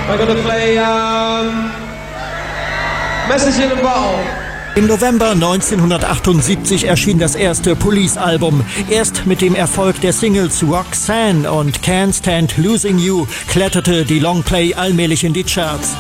I'm gonna play Message in a Bottle. Im November 1978 erschien das erste Police-Album. Erst mit dem Erfolg der Singles Roxanne und Can't Stand Losing You kletterte die Longplay allmählich in die Charts.